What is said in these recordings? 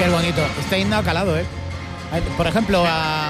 es bonito. Este himno ha calado, ¿eh? Por ejemplo,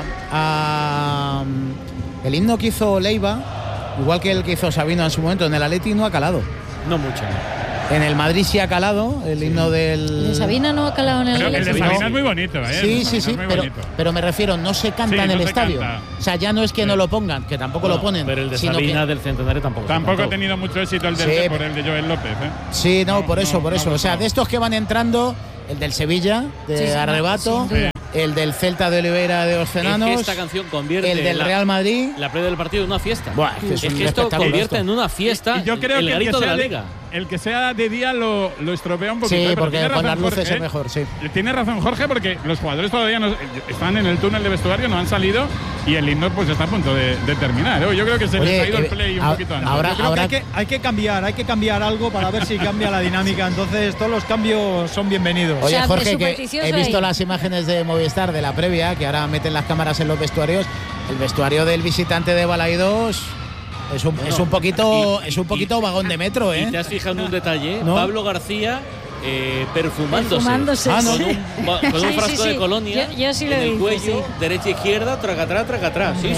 el himno que hizo Leiva, igual que el que hizo Sabino en su momento, en el Atleti no ha calado. No mucho. En el Madrid sí ha calado, el himno del... ¿El de Sabina no ha calado en el Pero el de Sabina es muy bonito, ¿eh? Sí, pero me refiero, no se canta en el estadio. Canta. O sea, ya no es que no lo pongan, que tampoco lo ponen. Pero el de Sabina del Centenario tampoco. Tampoco ha tenido mucho éxito el del por el de Joel López, ¿eh? Sí, por eso. O sea, de estos que van entrando, el del Sevilla, de Arrebato, el del Celta de Oliveira de Oceanos, es que esta canción convierte el del Real Madrid, la previa del partido en una fiesta. Buah, es que esto convierte en una fiesta. Y yo creo el garito de la liga. El que sea de día lo estropea un poquito. Sí, porque con las luces es mejor, sí. Tiene razón Jorge, porque los jugadores todavía no están en el túnel de vestuario, no han salido y el himno pues está a punto de terminar. Yo creo que se les ha ido el play un poquito antes. Ahora hay que cambiar algo para ver si cambia la dinámica. Entonces todos los cambios son bienvenidos. Oye, Jorge, que he visto las imágenes de Movistar de la previa, que ahora meten las cámaras en los vestuarios. El vestuario del visitante de Balaidos es un poquito vagón de metro, ¿eh? Y te has fijado en un detalle, ¿no? Pablo García perfumándose con un frasco de colonia yo sí en el visto, cuello, derecha izquierda, tracatrá. Sí.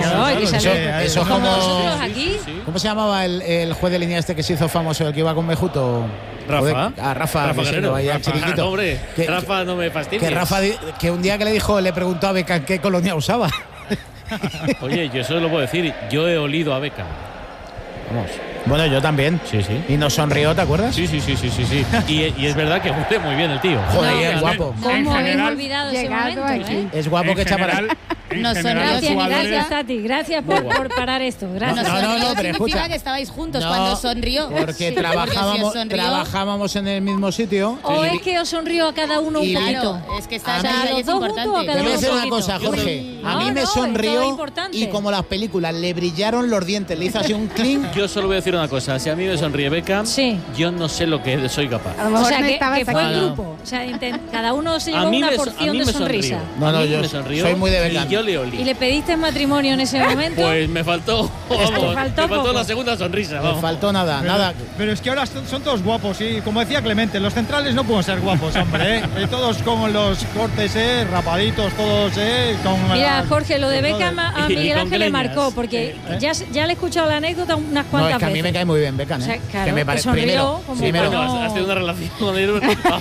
Eso como aquí. ¿Cómo se llamaba el juez de línea este que se hizo famoso, el que iba con Mejuto? Rafa Guerrero, chiquitito. Hombre, Rafa no me fastidia. Que Rafa, que un día que le preguntó a Beckham qué colonia usaba. Oye, yo eso lo puedo decir. Yo he olido a Beckham. Vamos. Bueno, yo también. Sí. Y nos sonrió, ¿te acuerdas? Sí. Y es verdad que huele muy bien el tío. Joder, es guapo. ¿Cómo habéis olvidado ese momento? Es guapo que echa para... Gracias, Tati. Gracias por parar esto. Gracias. No, pero escucha. Que estabais juntos cuando sonrió. Porque trabajábamos en el mismo sitio. O es que os sonrió a cada uno un poquito. Es que está los dos juntos a cada uno un poquito. Te voy a decir una cosa, Jorge. A mí me sonrió y como las películas, le brillaron los dientes. Le hizo así un clink. Yo solo voy a decir una cosa. Si a mí me sonríe Beckham, yo no sé lo que soy capaz. O sea, que fue el grupo. O sea, cada uno se llevó una porción de sonrisa. No, yo soy muy de Beckham. Y yo le olí. ¿Y le pediste matrimonio en ese momento? Pues me faltó. Me faltó la segunda sonrisa. Me faltó nada. Pero es que ahora son todos guapos, y como decía Clemente, los centrales no pueden ser guapos, hombre. Todos con los cortes, rapaditos, todos, Mira, Jorge, lo de Beckham a Miguel Ángel le marcó, porque ya le he escuchado la anécdota unas cuantas veces. Es que a mí me cae muy bien Beckham, O sea, claro, que me parece primero. Has tenido una relación con él.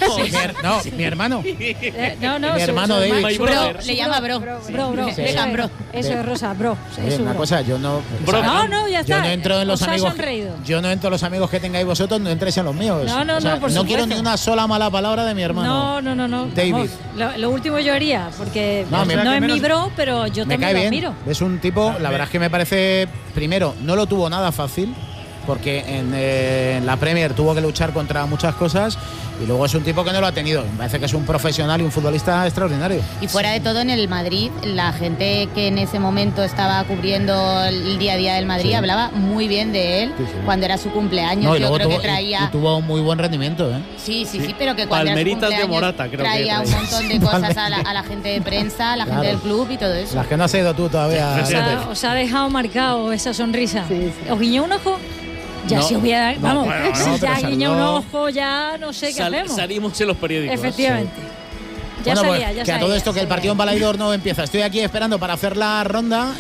Mi hermano. Mi hermano David. Bro, le llama bro. Beckham, bro. Eso es Rosa, bro. Una cosa, yo no. No, ya está. Yo no entro en los amigos. Yo no entro en los amigos que tengáis vosotros, no entréis en los míos. No quiero ni una sola mala palabra de mi hermano. No. David. Lo último yo haría, porque no es mi bro, pero yo también lo admiro. Es un tipo, la verdad es que me parece, primero, no lo tuvo nada fácil, porque en la Premier tuvo que luchar contra muchas cosas, y luego es un tipo que no lo ha tenido. Me parece que es un profesional y un futbolista extraordinario. Y fuera de todo, en el Madrid, la gente que en ese momento estaba cubriendo el día a día del Madrid hablaba muy bien de él cuando era su cumpleaños. Yo creo que traía... Y tuvo un muy buen rendimiento, ¿eh? Sí, pero que cuando Palmeritas era su de Morata, creo traía que un montón de cosas a la gente de prensa, a la gente del club y todo eso. Las que no has ido tú todavía. Os ha dejado marcado esa sonrisa. ¿Os guiñó un ojo? Ya si hubiera, vamos, si ya guiña un ojo, ya no sé qué hacemos. Salimos en los periódicos. Efectivamente. Ya salía. Que a todo esto que el partido en Balaidos no empieza. Estoy aquí esperando para hacer la ronda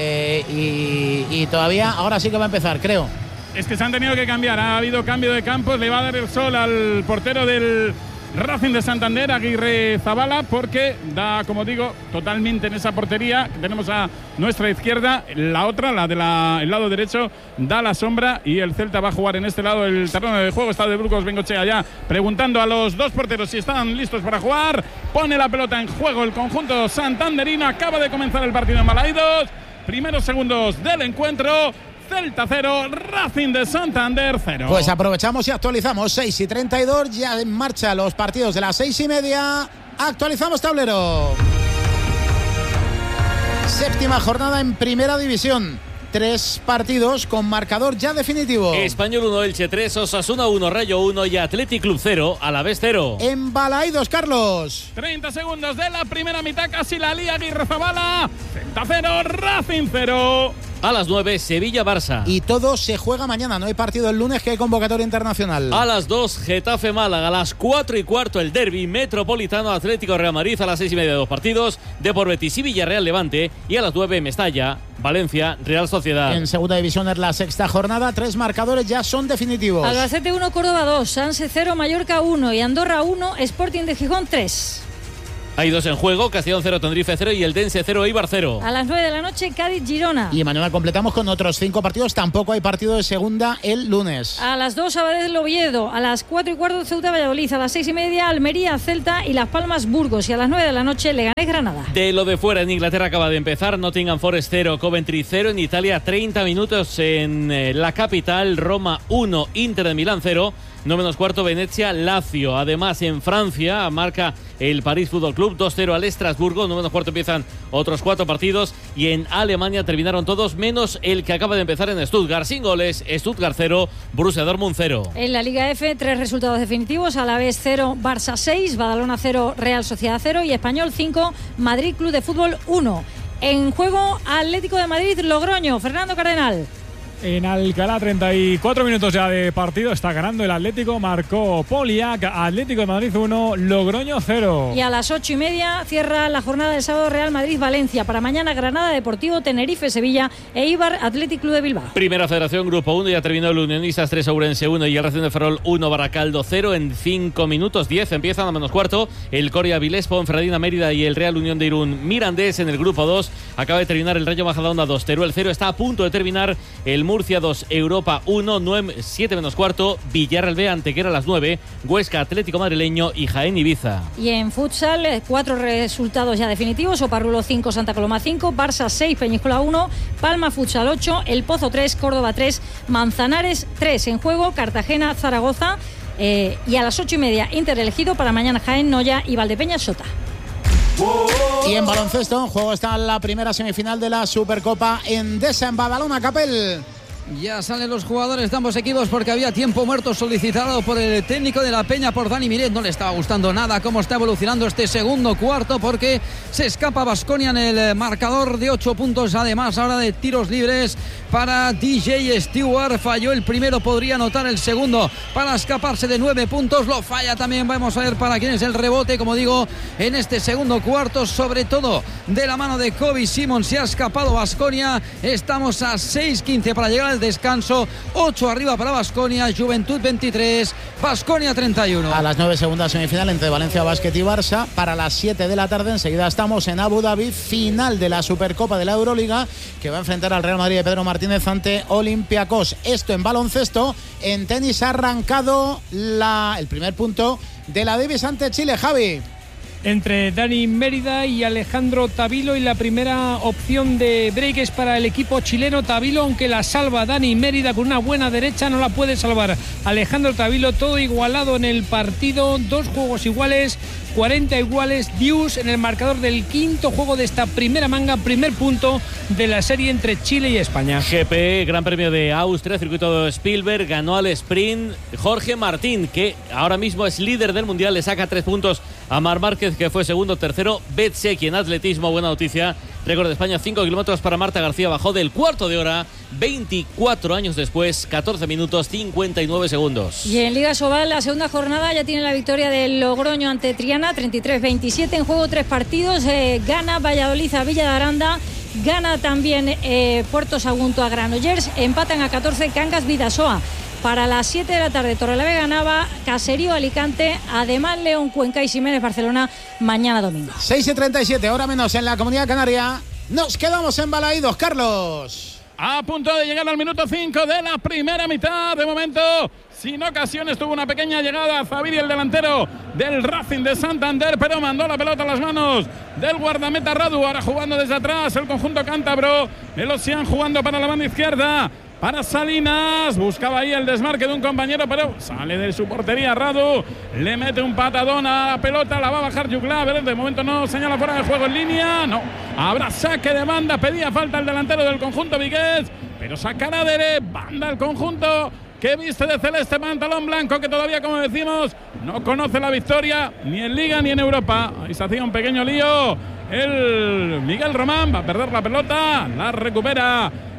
y todavía, ahora sí que va a empezar, creo. Es que se han tenido que cambiar. Ha habido cambio de campos. Le va a dar el sol al portero del Racing de Santander, Aguirre Zabala, porque da, como digo, totalmente en esa portería que tenemos a nuestra izquierda. La otra, el lado derecho, da la sombra y el Celta va a jugar en este lado el terreno de juego. Está de Burgos Bengochea ya preguntando a los dos porteros si están listos para jugar. Pone la pelota en juego el conjunto santanderino. Acaba de comenzar el partido en Balaidos. Primeros segundos del encuentro. Celta 0, Racing de Santander 0. Pues aprovechamos y actualizamos. 6:32, ya en marcha los partidos de las 6:30. Actualizamos tablero. Séptima jornada en Primera División. 3 partidos con marcador ya definitivo. Español 1, Elche 3, Osasuna 1, Rayo 1 y Athletic Club 0, Alavés 0. En Balaidos, Carlos. 30 segundos de la primera mitad, casi la lía Aguirre Zabala. Celta 0, Racing 0. A las 9, Sevilla-Barça. Y todo se juega mañana, no hay partido el lunes, que hay convocatoria internacional. A las 2, Getafe-Málaga. A las 4:15, el derbi metropolitano Atlético-Real Madrid. A las 6:30, 2 partidos. Depor Betis y Villarreal-Levante. Y a las 9, Mestalla, Valencia-Real Sociedad. En segunda división es la sexta jornada, 3 marcadores ya son definitivos. Albacete 1, Córdoba 2, Sanse 0, Mallorca 1 y Andorra 1, Sporting de Gijón 3. Hay 2 en juego, Castellón 0, Tenerife 0 y el Dense 0, Eibar 0. A las 9 de la noche, Cádiz-Girona. Y mañana completamos con otros 5 partidos. Tampoco hay partido de segunda el lunes. A las 2, Sabadell-Oviedo. A las 4:15, Ceuta-Valladolid. A las 6:30, Almería-Celta y Las Palmas-Burgos. Y a las 9 de la noche, Leganés-Granada. De lo de fuera, en Inglaterra acaba de empezar. Nottingham Forest 0, Coventry 0. En Italia, 30 minutos en la capital. Roma 1, Inter de Milán 0. 9:15, Venecia-Lazio. Además, en Francia marca el París Fútbol Club 2-0 al Estrasburgo. 9:15 empiezan otros 4 partidos. Y en Alemania terminaron todos, menos el que acaba de empezar en Stuttgart. Sin goles, Stuttgart 0, Borussia Dortmund 0. En la Liga F, 3 resultados definitivos. Alavés 0, Barça 6, Badalona 0, Real Sociedad 0 y Español 5, Madrid Club de Fútbol 1. En juego, Atlético de Madrid, Logroño. Fernando Cardenal. En Alcalá, 34 minutos ya de partido, está ganando el Atlético, marcó Poliak, Atlético de Madrid 1, Logroño 0. Y a las 8:30 cierra la jornada del sábado Real Madrid-Valencia. Para mañana, Granada Deportivo, Tenerife-Sevilla e Eibar Athletic Club de Bilbao. Primera Federación, Grupo 1, ya terminó el Unionistas 3, Ourense 1 y el Racing de Ferrol 1, Baracaldo 0. En 5 minutos 10 empiezan a -4 el Coria Avilés, Ponferradina Mérida y el Real Unión de Irún Mirandés. En el Grupo 2 acaba de terminar el Rayo Majadahonda 2, Teruel 0. Está a punto de terminar el Murcia 2, Europa 1, 7:15, Villarreal B, Antequera a las 9, Huesca Atlético Madrileño y Jaén Ibiza. Y en futsal, 4 resultados ya definitivos: Oparrulo 5, Santa Coloma 5, Barça 6, Peñíscola 1, Palma Futsal 8, El Pozo 3, Córdoba 3, Manzanares 3. En juego, Cartagena, Zaragoza y a las 8:30, Inter elegido. Para mañana, Jaén, Noya y Valdepeñas Sota. Y en baloncesto, en juego está la primera semifinal de la Supercopa Endesa en Badalona, Capel. Ya salen los jugadores de ambos equipos porque había tiempo muerto solicitado por el técnico de la Peña, por Dani Miret. No le estaba gustando nada cómo está evolucionando este segundo cuarto porque se escapa Baskonia en el marcador de 8 puntos. Además, ahora de tiros libres para DJ Stewart. Falló el primero, podría anotar el segundo para escaparse de 9 puntos. Lo falla también. Vamos a ver para quién es el rebote, como digo, en este segundo cuarto, sobre todo de la mano de Kobe Simon. Se ha escapado Baskonia. Estamos a 6:15 para llegar al descanso. 8 arriba para Baskonia, Juventud 23, Baskonia 31. A las 9, segunda semifinal entre Valencia Basket y Barça. Para las 7 de la tarde enseguida estamos en Abu Dhabi, final de la Supercopa de la Euroliga, que va a enfrentar al Real Madrid de Pedro Martínez ante Olympiacos. Esto en baloncesto. En tenis ha arrancado el primer punto de la Davis ante Chile, Javi. Entre Dani Mérida y Alejandro Tavilo, y la primera opción de break es para el equipo chileno. Tavilo, aunque la salva Dani Mérida con una buena derecha, no la puede salvar Alejandro Tavilo. Todo igualado en el partido, 2 juegos iguales, 40 iguales. Dius en el marcador del quinto juego de esta primera manga, primer punto de la serie entre Chile y España. GP, Gran Premio de Austria, circuito de Spielberg, ganó al sprint Jorge Martín, que ahora mismo es líder del mundial, le saca 3 puntos a Marc Márquez, que fue segundo. Tercero, Betseki en atletismo, buena noticia. Récord de España, 5 kilómetros para Marta García, bajó del cuarto de hora, 24 años después, 14 minutos 59 segundos. Y en Liga Sobal, la segunda jornada ya tiene la victoria del Logroño ante Triana, 33-27. En juego 3 partidos, gana Valladolid a Villa de Aranda, gana también Puerto Sagunto a Granollers, empatan a 14 Cangas Vidasoa. Para las 7 de la tarde, Torrelavega ganaba, Caserío Alicante, además León Cuenca y Ximénez Barcelona mañana domingo. 6:37, hora menos en la Comunidad Canaria. Nos quedamos embalaídos, Carlos. A punto de llegar al minuto 5 de la primera mitad. De momento, sin ocasiones, tuvo una pequeña llegada a Zaviri, el delantero del Racing de Santander, pero mandó la pelota a las manos del guardameta Radu. Ahora jugando desde atrás el conjunto cántabro. El Ocean jugando para la banda izquierda. Para Salinas, buscaba ahí el desmarque de un compañero, pero sale de su portería Radu, le mete un patadón a la pelota, la va a bajar Yuklaver, de momento no señala fuera de juego en línea, no, habrá saque de banda, pedía falta el delantero del conjunto vigués, pero sacará de banda el conjunto que viste de celeste, pantalón blanco, que todavía, como decimos, no conoce la victoria ni en Liga ni en Europa. Ahí se hacía un pequeño lío el Miguel Román, va a perder la pelota, la recupera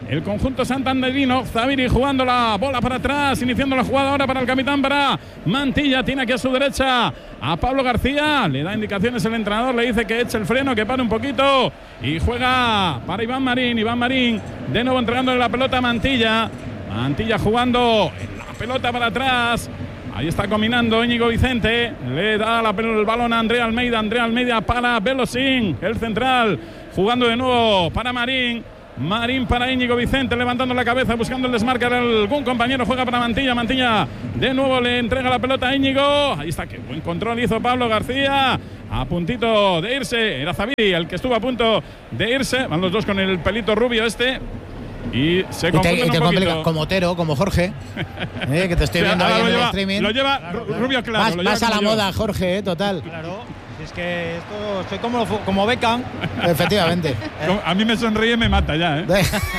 el conjunto santanderino. Zaviri jugando la bola para atrás, iniciando la jugada ahora para el capitán, para Mantilla. Tiene aquí a su derecha a Pablo García. Le da indicaciones el entrenador, le dice que eche el freno, que pare un poquito. Y juega para Iván Marín. Iván Marín de nuevo entregándole la pelota a Mantilla. Mantilla jugando la pelota para atrás. Ahí está combinando Íñigo Vicente. Le da el balón a Andrea Almeida. Andrea Almeida para Belosín, el central. Jugando de nuevo para Marín. Marín para Íñigo Vicente, levantando la cabeza, buscando el desmarque de algún compañero. Juega para Mantilla. Mantilla de nuevo le entrega la pelota a Íñigo. Ahí está, qué buen control hizo Pablo García. A puntito de irse. Era Zaviri el que estuvo a punto de irse. Van los dos con el pelito rubio este. Y se confunden un poquito. Como Otero, como Jorge, que te estoy viendo ahí en el streaming. Lo lleva rubio claro. Vas a la moda, Jorge, total. Claro, es que esto soy como Beckham. Efectivamente. A mí me sonríe y me mata ya, ¿eh?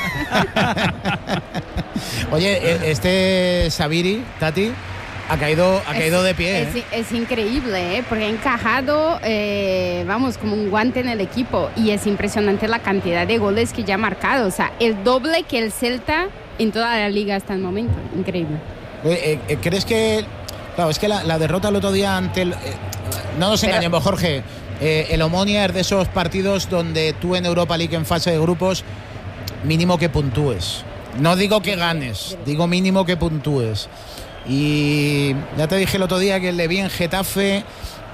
Oye, este Zaviri, Tati, ha caído de pie. Es increíble, porque ha encajado, como un guante en el equipo. Y es impresionante la cantidad de goles que ya ha marcado. O sea, el doble que el Celta en toda la liga hasta el momento. Increíble. ¿Crees que...? Claro, es que la derrota el otro día ante el... no nos engañemos, Jorge. El Omonia es de esos partidos donde tú en Europa League en fase de grupos mínimo que puntúes. No digo que ganes, digo mínimo que puntúes. Y ya te dije el otro día que el de bien Getafe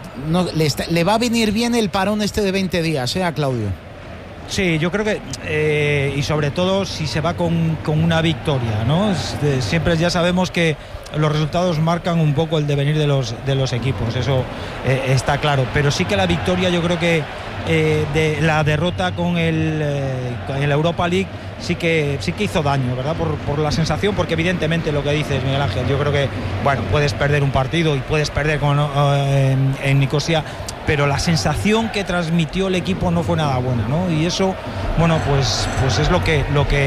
le va a venir bien el parón este de 20 días, a Claudio. Sí, yo creo que y sobre todo si se va con una victoria, ¿no? Siempre ya sabemos que los resultados marcan un poco el devenir de los equipos, eso está claro, pero sí que la victoria, yo creo que de la derrota con el Europa League sí que hizo daño, ¿verdad? Por la sensación, porque evidentemente lo que dices, Miguel Ángel, yo creo que puedes perder un partido y puedes perder en Nicosia, pero la sensación que transmitió el equipo no fue nada buena, ¿no? Y eso, pues es lo que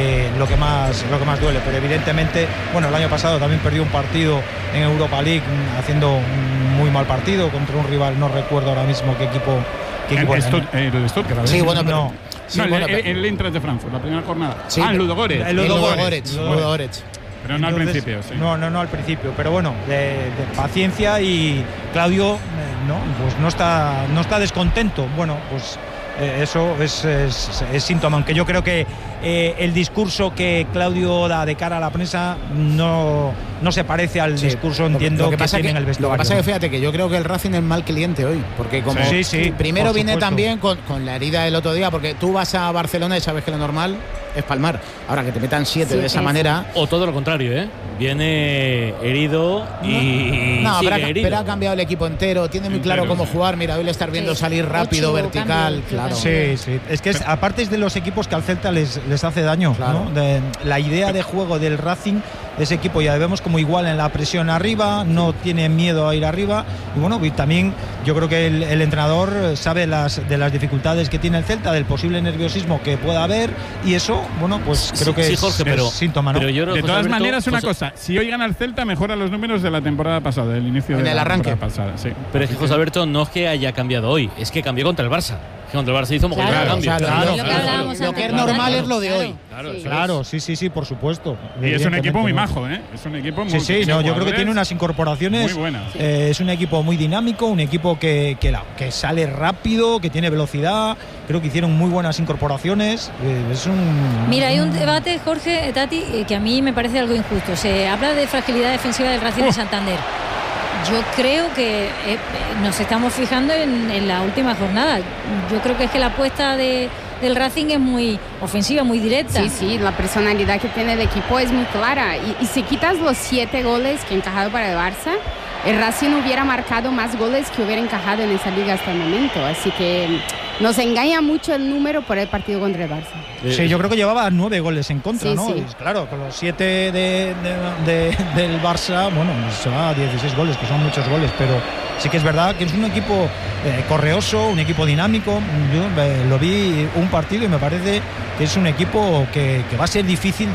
más duele. Pero evidentemente, el año pasado también perdió un partido en Europa League haciendo un muy mal partido contra un rival, no recuerdo ahora mismo qué equipo el Stuttgart. Sí, bueno, pero no. Sí, el Eintracht de Frankfurt, la primera jornada. Sí, el Ludogorets. El Ludogorets. Pero no al principio, sí. No al principio, pero de paciencia, y Claudio pues no está descontento. Eso es síntoma, aunque yo creo que el discurso que Claudio da de cara a la prensa no se parece al discurso, entiendo, que tiene en el vestuario. Lo que pasa es que fíjate que yo creo que el Racing es mal cliente hoy, porque como primero viene también con la herida del otro día, porque tú vas a Barcelona y sabes que lo normal es palmar. Ahora que te metan 7 de esa manera. O todo lo contrario, viene herido y pero ha cambiado el equipo entero, tiene muy claro cómo jugar. Mira, hoy le estás viendo salir rápido, vertical, claro. Sí. Es que aparte es de los equipos que al Celta les hace daño, claro. ¿No? La idea de juego del Racing, ese equipo ya vemos como igual en la presión arriba, no tiene miedo a ir arriba, y también yo creo que el entrenador sabe de las dificultades que tiene el Celta, del posible nerviosismo que pueda haber, y eso, creo que Jorge, es síntoma, ¿no? Pero de todas maneras, una cosa, si hoy gana el Celta, mejora los números de la temporada pasada, del inicio de la temporada pasada. Sí. Pero es que José Alberto no es que haya cambiado hoy, es que cambió contra el Barça. Contra el Barça hizo mogollón de cambios. Lo que es normal es lo de hoy. Claro, sí, por supuesto. Y es un equipo muy majo, Es un equipo muy yo creo que tiene unas incorporaciones muy buenas. Es un equipo muy dinámico, un equipo que sale rápido, que tiene velocidad. Creo que hicieron muy buenas incorporaciones. Mira, hay un debate, Jorge, Tati, que a mí me parece algo injusto. Se habla de fragilidad defensiva del Racing de Santander. Yo creo que nos estamos fijando en la última jornada. Yo creo que es que la apuesta del Racing es muy ofensiva, muy directa. Sí, la personalidad que tiene el equipo es muy clara. Y si quitas los 7 goles que ha encajado para el Barça, el Racing hubiera marcado más goles que hubiera encajado en esa liga hasta el momento. Así que nos engaña mucho el número por el partido contra el Barça. Sí, yo creo que llevaba 9 goles en contra, ¿no? Sí. Claro, con los 7 del Barça, se va a 16 goles, que son muchos goles, pero sí que es verdad que es un equipo correoso, un equipo dinámico. Yo lo vi un partido y me parece que es un equipo que va a ser difícil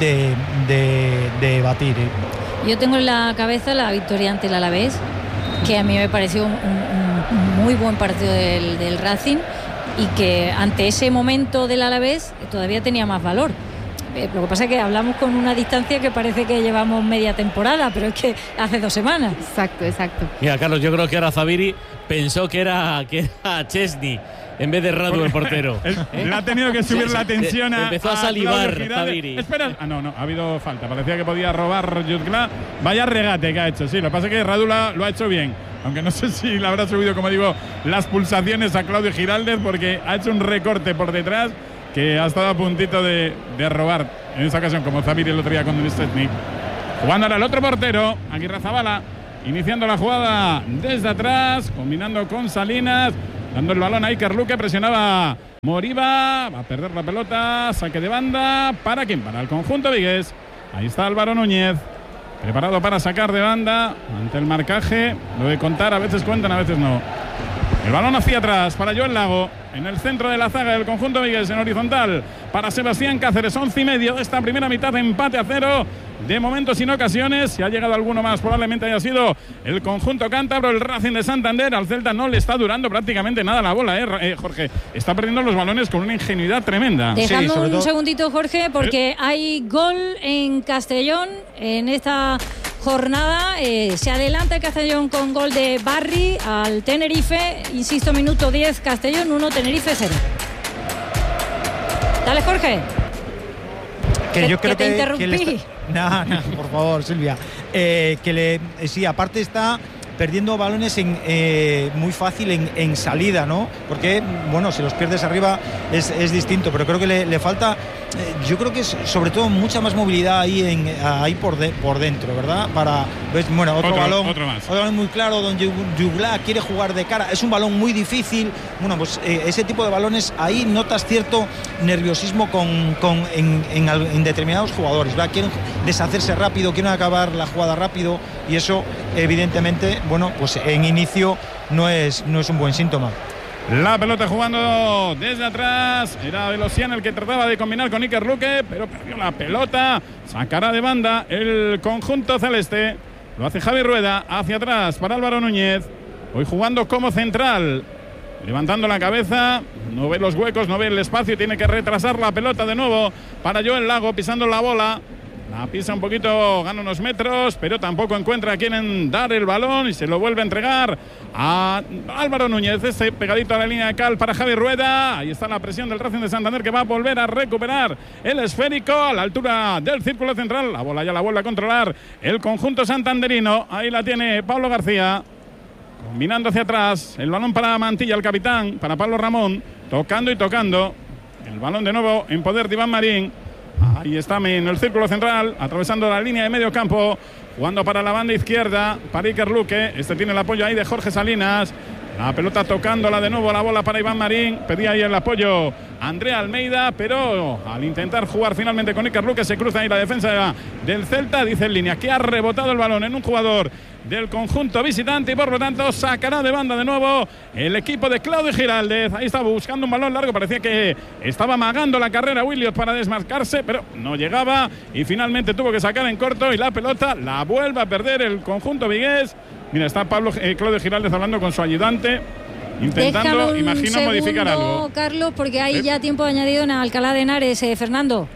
de batir. Yo tengo en la cabeza la victoria ante el Alavés, que a mí me pareció un muy buen partido del Racing, y que ante ese momento del Alavés todavía tenía más valor. Lo que pasa es que hablamos con una distancia que parece que llevamos media temporada, pero es que hace 2 semanas. Exacto. Mira, Carlos, yo creo que ahora Zaviri pensó que era Chesney en vez de Radu, el portero. Le ha tenido que subir la tensión a. Empezó a salivar Zaviri. Espera. No, ha habido falta. Parecía que podía robar Jutgla. Vaya regate que ha hecho. Sí, lo que pasa es que Radu lo ha hecho bien. Aunque no sé si le habrá subido, como digo, las pulsaciones a Claudio Giraldez, porque ha hecho un recorte por detrás que ha estado a puntito de robar en esta ocasión, como Zaviri el otro día con Szczęsny. Jugando ahora el otro portero, Aguirrezabala, iniciando la jugada desde atrás, combinando con Salinas, dando el balón a Iker Luque, presionaba Moriba, va a perder la pelota, saque de banda, ¿para quién? Para el conjunto vigués. Ahí está Álvaro Núñez, preparado para sacar de banda, ante el marcaje, lo de contar, a veces cuentan, a veces no. El balón hacia atrás para Joel Lago, en el centro de la zaga del conjunto vigués, en horizontal, para Sebastián Cáceres, 11:30 de esta primera mitad, de empate a 0. De momento sin ocasiones, si ha llegado alguno más probablemente haya sido el conjunto cántabro, el Racing de Santander. Al Celta no le está durando prácticamente nada la bola, Jorge. Está perdiendo los balones con una ingenuidad tremenda. Dejando un segundito, Jorge, porque hay gol en Castellón en esta jornada. Se adelanta el Castellón con gol de Barry al Tenerife. Insisto, minuto 10, Castellón 1, Tenerife 0. Dale, Jorge. Que yo creo que te interrumpí. No, por favor, Silvia. Sí, aparte está perdiendo balones muy fácil en salida, ¿no? Porque, bueno, si los pierdes arriba es distinto, pero creo que le falta, yo creo que es sobre todo mucha más movilidad ahí por dentro, ¿verdad? Otro balón muy claro, donde Jutgla quiere jugar de cara, es un balón muy difícil. Bueno, pues ese tipo de balones, ahí notas cierto nerviosismo en determinados jugadores, ¿verdad? Quieren deshacerse rápido, quieren acabar la jugada rápido, y eso evidentemente, bueno, pues en inicio no es un buen síntoma. La pelota jugando desde atrás, era Velocian el que trataba de combinar con Iker Luque, pero perdió la pelota, sacará de banda el conjunto celeste, lo hace Javi Rueda, hacia atrás para Álvaro Núñez, hoy jugando como central, levantando la cabeza, no ve los huecos, no ve el espacio, tiene que retrasar la pelota de nuevo para Joel Lago, pisando la bola. La pisa un poquito, gana unos metros, pero tampoco encuentra a quien dar el balón y se lo vuelve a entregar a Álvaro Núñez. Ese pegadito a la línea de cal para Javi Rueda. Ahí está la presión del Racing de Santander, que va a volver a recuperar el esférico a la altura del círculo central. La bola ya la vuelve a controlar el conjunto santanderino. Ahí la tiene Pablo García, combinando hacia atrás. El balón para Mantilla, el capitán, para Pablo Ramón, tocando y tocando. El balón de nuevo en poder de Iván Marín. Ahí está en el círculo central, atravesando la línea de medio campo, jugando para la banda izquierda, para Iker Luque. Este tiene el apoyo ahí de Jorge Salinas. La pelota tocándola de nuevo, la bola para Iván Marín. Pedía ahí el apoyo Andrea Almeida, pero al intentar jugar finalmente con Iker Luque, se cruza ahí la defensa del Celta. Dice en línea que ha rebotado el balón en un jugador del conjunto visitante y por lo tanto sacará de banda de nuevo el equipo de Claudio Giraldez. Ahí estaba buscando un balón largo, parecía que estaba amagando la carrera Williot para desmarcarse, pero no llegaba y finalmente tuvo que sacar en corto, y la pelota la vuelve a perder el conjunto vigués. Mira, está Claudio Giraldez hablando con su ayudante, intentando, imagino, modificar algo. Carlos, porque hay ya tiempo añadido en Alcalá de Henares, Fernando.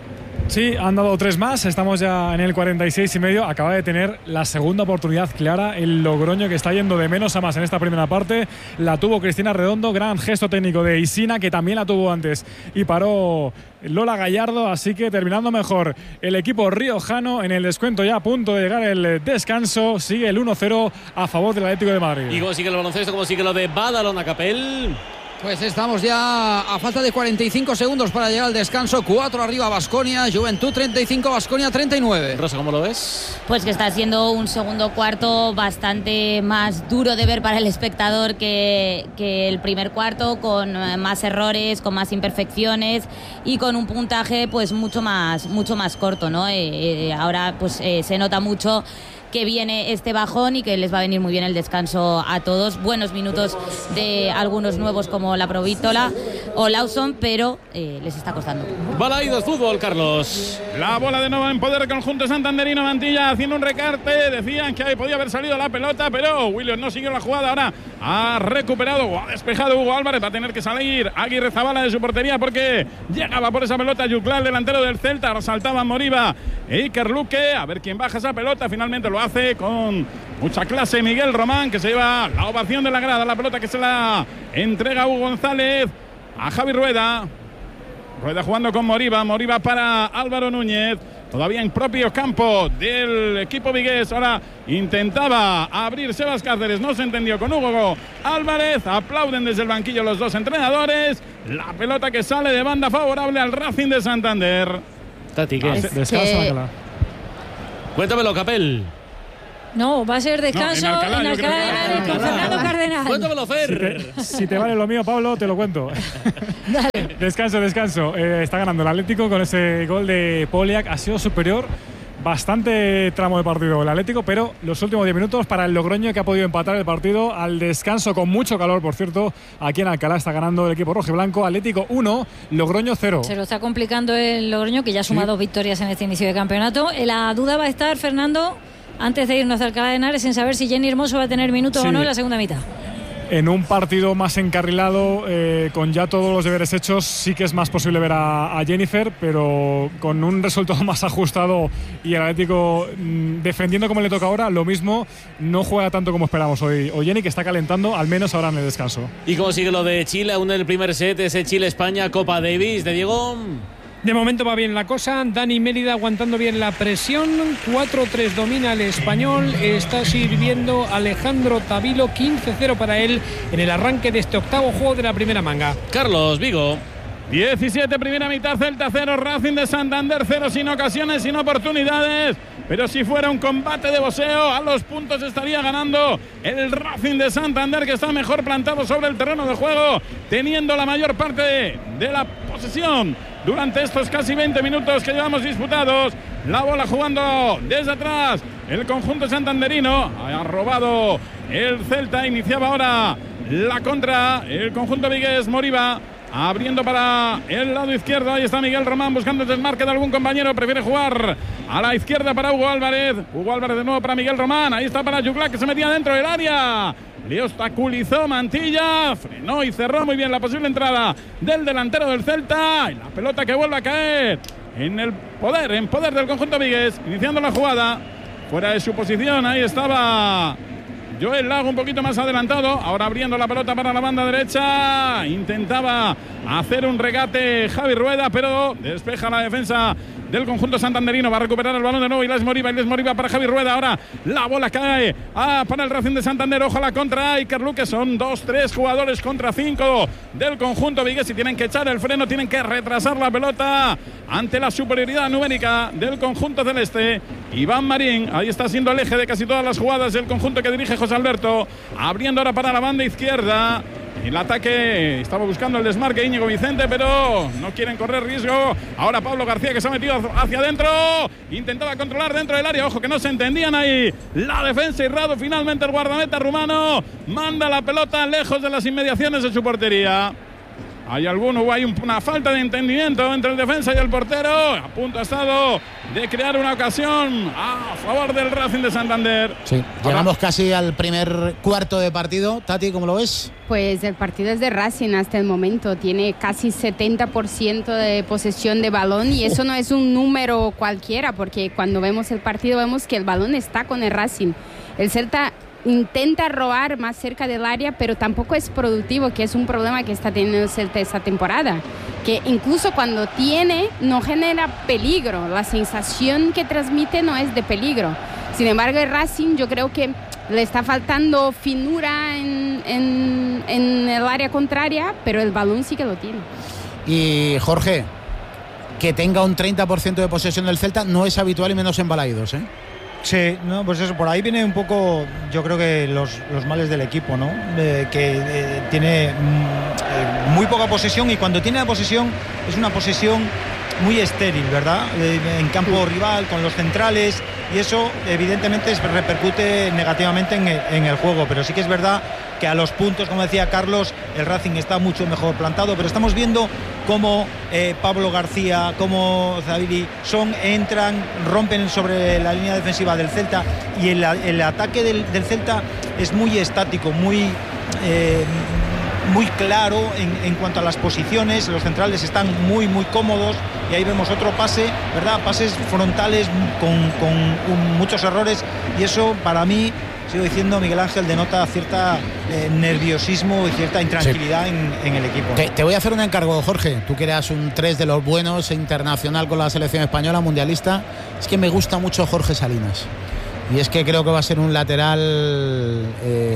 Sí, han dado 3 más, estamos ya en el 46,5. Acaba de tener la segunda oportunidad clara el Logroño, que está yendo de menos a más en esta primera parte. La tuvo Cristina Redondo, gran gesto técnico de Isina, que también la tuvo antes, y paró Lola Gallardo, así que terminando mejor el equipo riojano. En el descuento ya a punto de llegar el descanso, sigue el 1-0 a favor del Atlético de Madrid. ¿Y cómo sigue el baloncesto? ¿Cómo sigue lo de Badalona Capel? Pues estamos ya a falta de 45 segundos para llegar al descanso. 4 arriba Baskonia, Juventud 35, Baskonia 39. Rosa, ¿cómo lo ves? Pues que está siendo un segundo cuarto bastante más duro de ver para el espectador que el primer cuarto, con más errores, con más imperfecciones y con un puntaje pues mucho más corto, ¿no? Ahora pues se nota mucho que viene este bajón y que les va a venir muy bien el descanso a todos. Buenos minutos de algunos nuevos como la Provítola, o Lawson, pero les está costando. Balaidos Fútbol, Carlos. La bola de nuevo en poder del conjunto santanderino. Mantilla haciendo un recarte. Decían que ahí podía haber salido la pelota, pero Williams no siguió la jugada. Ahora ha recuperado o ha despejado Hugo Álvarez. Va a tener que salir Aguirre Zabala de su portería porque llegaba por esa pelota Yuclá, el delantero del Celta. Ahora saltaban Moriba e Iker Luque. A ver quién baja esa pelota. Finalmente lo hace con mucha clase Miguel Román, que se lleva la ovación de la grada. La pelota que se la entrega Hugo González a Javi Rueda. Rueda jugando con Moriba. Moriba para Álvaro Núñez. Todavía en propio campo del equipo vigués. Ahora intentaba abrir Sebas Cáceres. No se entendió con Hugo Álvarez. Aplauden desde el banquillo los dos entrenadores. La pelota que sale de banda favorable al Racing de Santander. Tati, ¿qué? Descansa, Cuéntamelo, Capel. No, va a ser descanso en Alcalá de Henares con Fernando Cardenal. Cuéntamelo, Fer. Si te vale lo mío, Pablo, te lo cuento. Dale. Descanso. Está ganando el Atlético con ese gol de Poliak. Ha sido superior bastante tramo de partido el Atlético, pero los últimos 10 minutos para el Logroño, que ha podido empatar el partido al descanso con mucho calor, por cierto. Aquí en Alcalá está ganando el equipo rojiblanco. Atlético 1, Logroño 0. Se lo está complicando el Logroño, que ya suma 2 victorias en este inicio de campeonato. La duda va a estar, Fernando, antes de irnos a Alcalá de Henares, en saber si Jenny Hermoso va a tener minutos o no en la segunda mitad. En un partido más encarrilado, con ya todos los deberes hechos, sí que es más posible ver a Jennifer, pero con un resultado más ajustado y el Atlético defendiendo como le toca ahora, lo mismo, no juega tanto como esperamos hoy. O Jenny, que está calentando, al menos ahora en el descanso. ¿Y cómo sigue lo de Chile? Aún en el primer set, ese Chile-España, Copa Davis de Diego. De momento va bien la cosa. Dani Mérida aguantando bien la presión. 4-3 domina el español. Está sirviendo Alejandro Tavilo. 15-0 para él en el arranque de este octavo juego de la primera manga. Carlos Vigo. 17 primera mitad, Celta 0, Racing de Santander 0, sin ocasiones, sin oportunidades. Pero si fuera un combate de boxeo, a los puntos estaría ganando el Racing de Santander, que está mejor plantado sobre el terreno de juego, teniendo la mayor parte de la posesión durante estos casi 20 minutos que llevamos disputados. La bola jugando desde atrás el conjunto santanderino. Ha robado el Celta. Iniciaba ahora la contra el conjunto vigués. Moriba abriendo para el lado izquierdo. Ahí está Miguel Román buscando el desmarque de algún compañero. Prefiere jugar a la izquierda para Hugo Álvarez. Hugo Álvarez de nuevo para Miguel Román. Ahí está para Yuclá, que se metía dentro del área. Le obstaculizó Mantilla. Frenó y cerró muy bien la posible entrada del delantero del Celta. Y la pelota que vuelve a caer en poder del conjunto vigués. Iniciando la jugada. Fuera de su posición. Ahí estaba Joel Lago un poquito más adelantado. Ahora abriendo la pelota para la banda derecha. Intentaba hacer un regate Javi Rueda, pero despeja la defensa del conjunto santanderino. Va a recuperar el balón de nuevo Ilés Moriba para Javi Rueda. Ahora la bola cae para el Racing de Santander. Ojo a la contra Iker Luque. Son 2-3 jugadores contra 5 del conjunto vigués. Y tienen que echar el freno, tienen que retrasar la pelota ante la superioridad numérica del conjunto celeste. Iván Marín, ahí está siendo el eje de casi todas las jugadas del conjunto que dirige José Alberto. Abriendo ahora para la banda izquierda. El ataque estaba buscando el desmarque Íñigo Vicente, pero no quieren correr riesgo. Ahora Pablo García, que se ha metido hacia adentro. Intentaba controlar dentro del área. Ojo, que no se entendían ahí la defensa. Y Rado, finalmente el guardameta rumano manda la pelota lejos de las inmediaciones de su portería. Hay una falta de entendimiento entre el defensa y el portero. A punto ha estado de crear una ocasión a favor del Racing de Santander. Sí, llegamos casi al primer cuarto de partido. Tati, ¿cómo lo ves? Pues el partido es de Racing hasta el momento. Tiene casi 70% de posesión de balón y eso no es un número cualquiera, porque cuando vemos el partido vemos que el balón está con el Racing. El Celta intenta robar más cerca del área, pero tampoco es productivo, que es un problema que está teniendo el Celta esta temporada, que incluso cuando tiene no genera peligro, la sensación que transmite no es de peligro. Sin embargo, el Racing yo creo que le está faltando finura en el área contraria, pero el balón sí que lo tiene. Y Jorge, que tenga un 30% de posesión del Celta no es habitual, y menos en Balaidos, ¿eh? Sí, no, pues eso, por ahí viene un poco, yo creo que los males del equipo, ¿no? Que tiene muy poca posesión, y cuando tiene la posesión es una posesión muy estéril, ¿verdad? En campo rival, con los centrales, y eso evidentemente repercute negativamente en el juego, pero sí que es verdad que a los puntos, como decía Carlos, el Racing está mucho mejor plantado, pero estamos viendo cómo Pablo García, cómo Zaviri entran, rompen sobre la línea defensiva del Celta, y el ataque del Celta es muy estático, muy claro en cuanto a las posiciones. Los centrales están muy cómodos, y ahí vemos otro pase, ¿verdad? Pases frontales con muchos errores, y eso para mí, sigo diciendo, Miguel Ángel, denota cierta nerviosismo y cierta intranquilidad en el equipo. Te voy a hacer un encargo, Jorge. Tú que eras un 3 de los buenos, internacional con la selección española, mundialista. Es que me gusta mucho Jorge Salinas, y es que creo que va a ser un lateral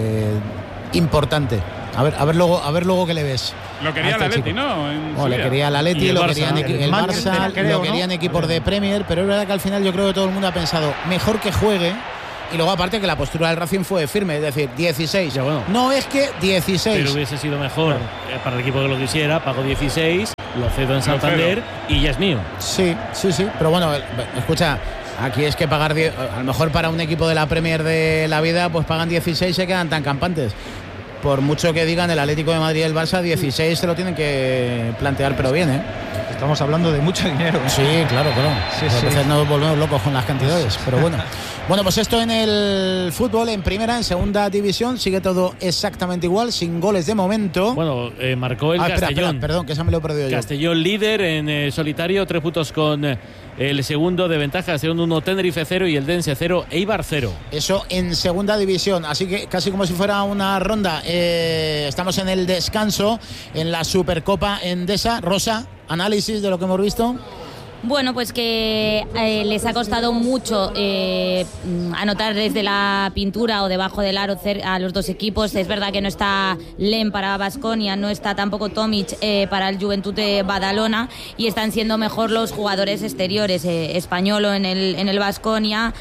importante. A ver luego qué le ves. Lo quería el Atleti, ¿no? Le quería el Atleti, lo quería el Barça, lo querían equipos de Premier, pero es verdad que al final yo creo que todo el mundo ha pensado mejor que juegue. Y luego aparte que la postura del Racing fue firme, es decir, 16. Ya, bueno. No es que 16. Pero hubiese sido mejor para el equipo que lo quisiera. Pago 16, lo cedo en Santander y ya es mío. Sí. Pero bueno, escucha, aquí es que pagar 10, a lo mejor para un equipo de la Premier de la vida, pues pagan 16 y se quedan tan campantes. Por mucho que digan el Atlético de Madrid y el Barça, 16 se lo tienen que plantear, pero bien, ¿eh? Estamos hablando de mucho dinero. Sí, claro. Sí. A veces nos volvemos locos con las cantidades, pero bueno. Bueno, pues esto en el fútbol, en primera, en segunda división, sigue todo exactamente igual, sin goles de momento. Bueno, marcó el Castellón. Espera, perdón, que esa me lo he perdido yo. Castellón líder en solitario, 3 puntos con el segundo de ventaja, segundo 1 Tenerife 0 y el Dense 0, Eibar 0. Eso en segunda división, así que casi como si fuera una ronda. Estamos en el descanso, en la Supercopa Endesa. Rosa, análisis de lo que hemos visto. Bueno, pues que les ha costado mucho anotar desde la pintura o debajo del aro a los dos equipos. Es verdad que no está Lem para Baskonia, no está tampoco Tomic para el Juventud de Badalona, y están siendo mejor los jugadores exteriores, Españolo en el Baskonia,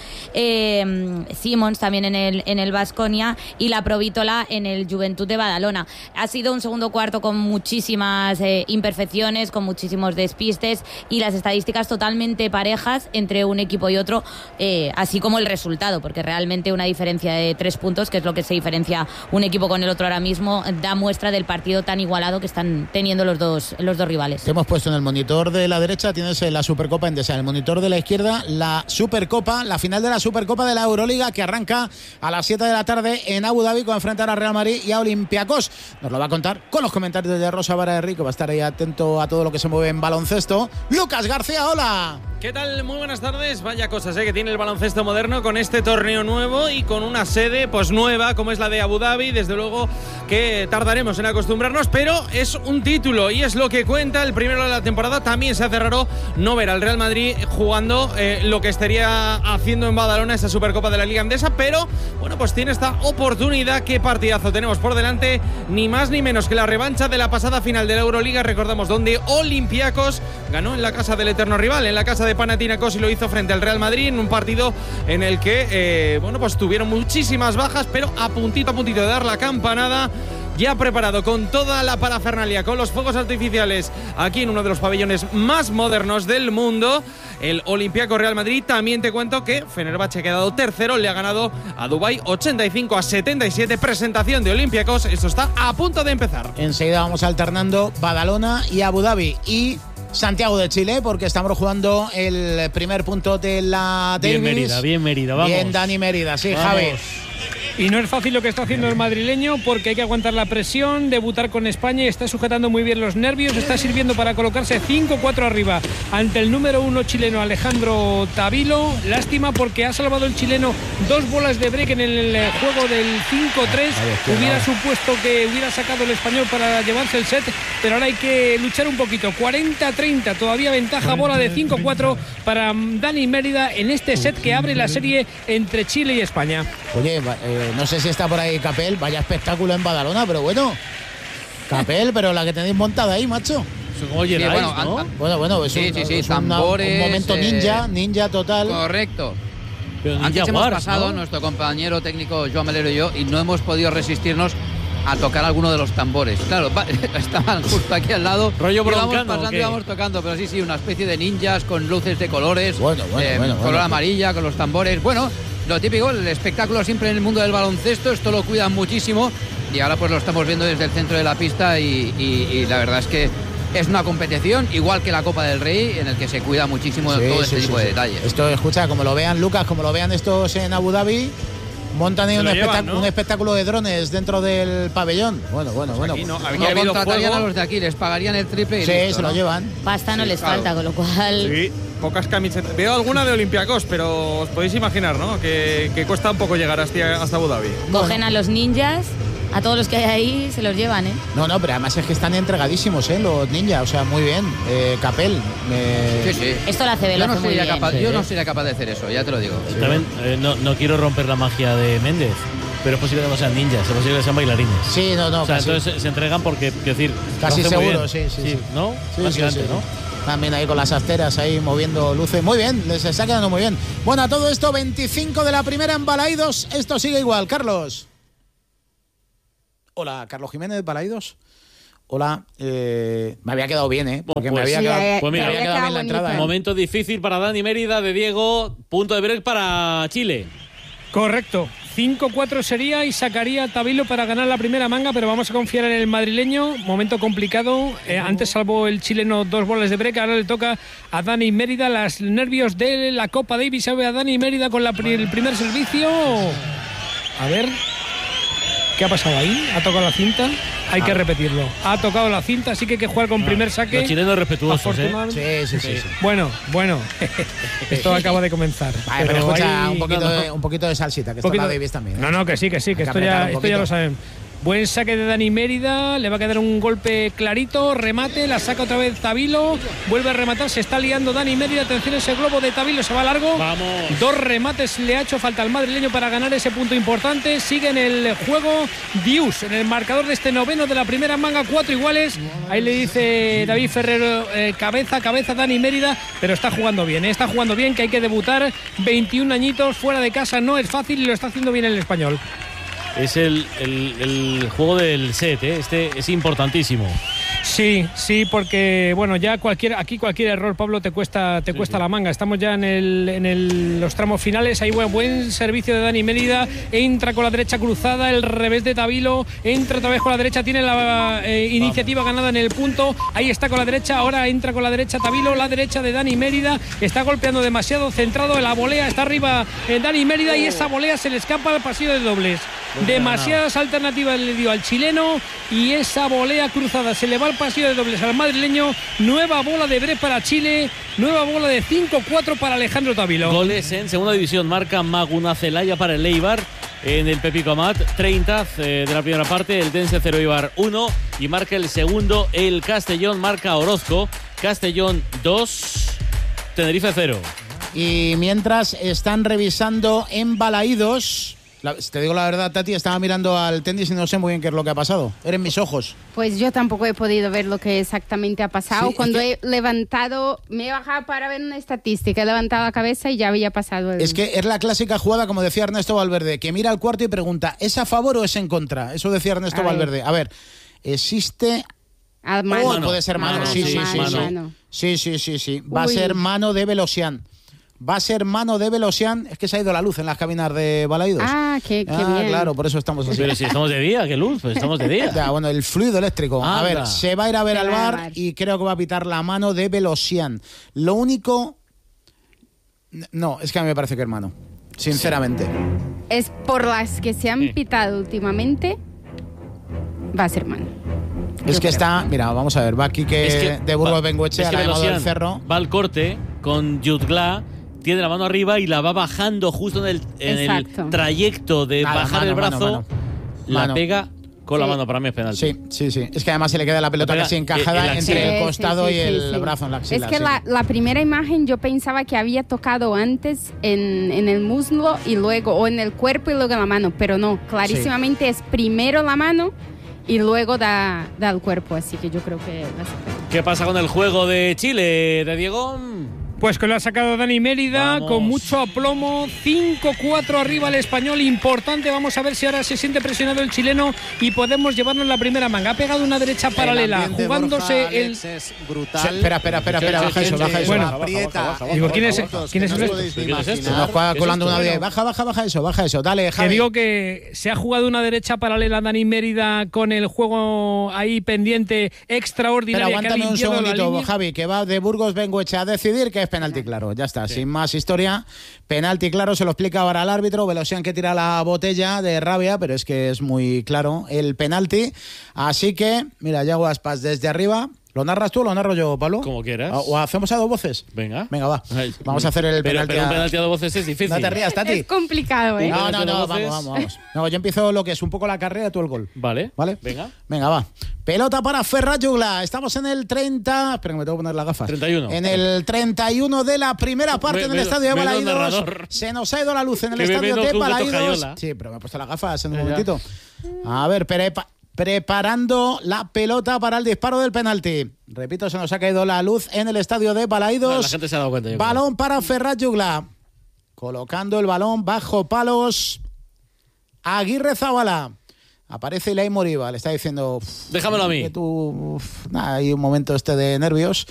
Simons también en el Baskonia y la Provítola en el Juventud de Badalona. Ha sido un segundo cuarto con muchísimas imperfecciones, con muchísimos despistes, y las estadísticas totalmente parejas entre un equipo y otro, así como el resultado, porque realmente una diferencia de 3 puntos, que es lo que se diferencia un equipo con el otro ahora mismo, da muestra del partido tan igualado que están teniendo los dos rivales. Te hemos puesto en el monitor de la derecha, tienes la Supercopa Endesa, en el monitor de la izquierda la Supercopa, la final de la Supercopa de la Euroliga, que arranca a las 7 de la tarde en Abu Dhabi, con enfrentar a Real Madrid y a Olympiacos. Nos lo va a contar con los comentarios de Rosa Vara-Herri, que va a estar ahí atento a todo lo que se mueve en baloncesto. Lucas García, hola. ¿Qué tal? Muy buenas tardes. Vaya cosas que tiene el baloncesto moderno con este torneo nuevo y con una sede pues nueva como es la de Abu Dhabi. Desde luego que tardaremos en acostumbrarnos, pero es un título y es lo que cuenta. El primero de la temporada. También se hace raro no ver al Real Madrid jugando lo que estaría haciendo en Badalona esa Supercopa de la Liga Endesa, pero bueno, pues tiene esta oportunidad. Qué partidazo tenemos por delante, ni más ni menos que la revancha de la pasada final de la Euroliga. Recordamos donde Olympiacos ganó en la casa del eterno rival, en la casa de Panathinaikos, y lo hizo frente al Real Madrid en un partido en el que bueno, pues tuvieron muchísimas bajas, pero a puntito de dar la campanada. Ya preparado con toda la parafernalia, con los fuegos artificiales, aquí en uno de los pabellones más modernos del mundo, el Olympiacos Real Madrid. También te cuento que Fenerbahce ha quedado tercero, le ha ganado a Dubái 85-77. Presentación de Olympiacos, esto está a punto de empezar. Enseguida vamos alternando Badalona y Abu Dhabi y Santiago de Chile, porque estamos jugando el primer punto de la Davis. Bien Mérida, vamos. Bien Dani Mérida, sí, vamos. Javi. Y no es fácil lo que está haciendo el madrileño, porque hay que aguantar la presión, debutar con España, y está sujetando muy bien los nervios, está sirviendo para colocarse 5-4 arriba ante el número 1 chileno Alejandro Tavilo. Lástima porque ha salvado el chileno 2 bolas de break en el juego del 5-3. Hubiera supuesto que hubiera sacado el español para llevarse el set, pero ahora hay que luchar un poquito. 40-30, todavía ventaja, bola de 5-4 para Dani Mérida en este set que abre la serie entre Chile y España. Oye, no sé si está por ahí Capel, vaya espectáculo en Badalona, pero bueno, Capel, pero la que tenéis montada ahí, macho. Oye, sí, ¿no? Bueno, es sí, tambores, un momento ninja total. Correcto. Pero antes hemos Wars, pasado, ¿no? Nuestro compañero técnico Joan Melero y yo, y no hemos podido resistirnos a tocar alguno de los tambores. Claro, estaban justo aquí al lado. Rollo broncano, íbamos pasando, íbamos tocando, pero sí, una especie de ninjas con luces de colores. Color amarilla, con los tambores. Bueno, lo típico, el espectáculo siempre en el mundo del baloncesto, esto lo cuidan muchísimo. y ahora pues lo estamos viendo desde el centro de la pista y la verdad es que es una competición igual que la Copa del Rey en el que se cuida muchísimo todo este tipo de detalles. Esto, escucha, como lo vean Lucas, como lo vean estos en Abu Dhabi, montan ahí un espectáculo de drones dentro del pabellón. Bueno. Aquí no contratarían a los de aquí, les pagarían el triple y listo, se lo llevan. Pasta no les falta, con lo cual... Sí, pocas camisetas. Veo alguna de Olympiacos, pero os podéis imaginar, ¿no? Que cuesta un poco llegar hasta Abu Dhabi. Cogen a los ninjas, a todos los que hay ahí, se los llevan, ¿eh? No, pero además es que están entregadísimos, los ninjas. O sea, muy bien. Capel. Sí. Esto lo hace Velo. Yo no sería capaz de hacer eso, ya te lo digo. También no quiero romper la magia de Méndez, pero es posible que no sean ninjas, es posible que sean bailarines. Sí, no. O sea, entonces se entregan porque, quiero decir, casi seguro, sí. ¿no? Sí, ¿no? También ahí con las asteras ahí moviendo luces. Muy bien, les está quedando muy bien. Bueno, a todo esto, 25 de la primera en Balaidos. Esto sigue igual. Carlos. Hola, Carlos Jiménez, Balaidos. Hola, me había quedado bien, ¿eh? Porque me había quedado bien la entrada. Momento difícil para Dani Mérida, de Diego. Punto de break para Chile. Correcto. 5-4 sería y sacaría a Tabilo para ganar la primera manga, pero vamos a confiar en el madrileño. Momento complicado. Antes salvó el chileno 2 bolas de break, ahora le toca a Dani Mérida. Los nervios de la Copa Davis. Se ve a Dani Mérida con el primer servicio. A ver. ¿Qué ha pasado ahí? ¿Ha tocado la cinta? Hay que repetirlo. Ha tocado la cinta, así que hay que jugar con primer saque. Los chilenos respetuosos, Sí. Bueno. Esto acaba de comenzar. Pero escucha, un poquito de salsita, que esto la Davis también. No, que sí, que esto ya lo saben. Buen saque de Dani Mérida, le va a quedar un golpe clarito, remate, la saca otra vez Tabilo, vuelve a rematar, se está liando Dani Mérida, atención ese globo de Tabilo, se va largo. Vamos. 2 remates le ha hecho falta al madrileño para ganar ese punto importante. Sigue en el juego Dius, en el marcador de este noveno de la primera manga, 4 iguales. Ahí le dice David Ferrero, cabeza Dani Mérida, pero está jugando bien, que hay que debutar, 21 añitos, fuera de casa no es fácil y lo está haciendo bien el español. Es el juego del set, ¿eh? Este es importantísimo. Sí, porque bueno, ya cualquier error, Pablo, te cuesta la manga. Estamos ya en los tramos finales. Hay buen servicio de Dani Mérida. Entra con la derecha cruzada, el revés de Tabilo. Entra otra vez con la derecha, tiene la iniciativa ganada en el punto. Ahí está con la derecha, ahora entra con la derecha Tabilo, la derecha de Dani Mérida. Está golpeando demasiado centrado en la volea. Está arriba Dani Mérida y esa volea se le escapa al pasillo de dobles. Demasiadas alternativas le dio al chileno y esa volea cruzada se le va al pasillo de dobles al madrileño. Nueva bola de break para Chile, nueva bola de 5-4 para Alejandro Tabilo. Goles en segunda división, marca Maguna Celaya para el Eibar en el Pepico Amat, 30 de la primera parte, el Dense 0 Eibar 1 y marca el segundo el Castellón, marca Orozco, Castellón 2, Tenerife 0. Y mientras están revisando en Balaidos, te digo la verdad, Tati, estaba mirando al tenis y no sé muy bien qué es lo que ha pasado. Eran mis ojos. Pues yo tampoco he podido ver lo que exactamente ha pasado. Sí, cuando he levantado, me he bajado para ver una estadística, he levantado la cabeza y ya había pasado. Es que es la clásica jugada, como decía Ernesto Valverde, que mira al cuarto y pregunta, ¿es a favor o es en contra? Eso decía Ernesto Valverde. A ver, existe... Mano. Puede ser mano. Sí. Va a ser mano de Velosian. Es que se ha ido la luz en las cabinas de Balaidos. Qué bien. Claro, por eso estamos así. Pero si estamos de día, ¿qué luz? Pues estamos de día. Ya, bueno, el fluido eléctrico. A ver, se va a ir a ver al VAR y creo que va a pitar la mano de Velosian. Lo único... No, es que a mí me parece que es mano. Sinceramente. Es por las que se han pitado últimamente, va a ser mano. Es que está, mira, vamos a ver, va aquí de Burgos Bengoechea, la llamado del Cerro. Va al corte con Jutgla, tiene la mano arriba y la va bajando justo en el trayecto de bajar el brazo, la pega con la mano, para mí es penalti. Sí. Es que además se le queda la pelota casi encajada entre el costado y el brazo en la axila. Es que la primera imagen yo pensaba que había tocado antes en el muslo y luego, o en el cuerpo y luego en la mano, pero no, clarísimamente es primero la mano y luego da al cuerpo, así que yo creo que va a ser. ¿Qué pasa con el juego de Chile, de Diego? Pues que lo ha sacado Dani Mérida. Vamos. Con mucho aplomo. 5-4 arriba el español. Importante. Vamos a ver si ahora se siente presionado el chileno y podemos llevarnos la primera manga. Ha pegado una derecha paralela, jugándose el. Es brutal. Espera, baja eso. Bueno, aprieta. Digo, ¿quién es Se nos va colando una vez. Baja eso. Dale, Javi. Que digo que se ha jugado una derecha paralela Dani Mérida con el juego ahí pendiente extraordinario. Pero aguántame un segundito, Javi, que va de Burgos Bengoechea a decidir que es penalti claro. Ya está, sin más historia. Penalti claro, se lo explica ahora al árbitro. Velosian que tira la botella de rabia, pero es que es muy claro el penalti. Así que, mira, Yago Aspas desde arriba. ¿Lo narras tú o lo narro yo, Pablo? Como quieras. ¿O hacemos a dos voces? Venga, va. Vamos a hacer el penalti. Pero un penalti a dos voces es difícil. No te rías, Tati. Es complicado, ¿eh? No, vamos. No, yo empiezo lo que es un poco la carrera y tú el gol. Vale. Venga, va. Pelota para Ferraz Jugla. Estamos en el 30. Espera que me tengo que poner las gafas. 31. En el 31 de la primera parte en el estadio de Balaídos. Se nos ha ido la luz en el estadio de Balaídos. Sí, pero me he puesto las gafas en un momentito. A ver, preparando la pelota para el disparo del penalti. Repito, se nos ha caído la luz en el estadio de Balaídos. La gente se ha dado cuenta. Balón para Ferraz Jugla. Colocando el balón bajo palos. Aguirre Zabala. Aparece Ilay Moriba. Le está diciendo... Déjamelo a mí. Que tú... hay un momento de nervios.